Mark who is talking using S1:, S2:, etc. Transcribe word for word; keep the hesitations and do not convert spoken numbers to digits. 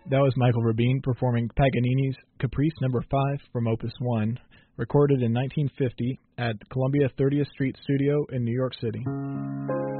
S1: That was Michael Rabin performing Paganini's Caprice Number five from Opus one, recorded in nineteen fifty at Columbia thirtieth Street Studio in New York City.